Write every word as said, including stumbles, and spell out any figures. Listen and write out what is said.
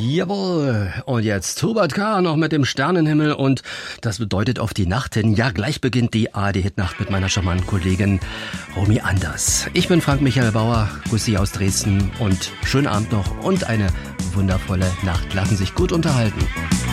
Jawohl, und jetzt Hubert K. noch mit dem Sternenhimmel und das bedeutet auf die Nacht hin. Ja, gleich beginnt die A R D-Hitnacht mit meiner charmanten Kollegin Romy Anders. Ich bin Frank Michael Bauer, grüße Sie aus Dresden und schönen Abend noch und eine wundervolle Nacht. Lassen sich gut unterhalten.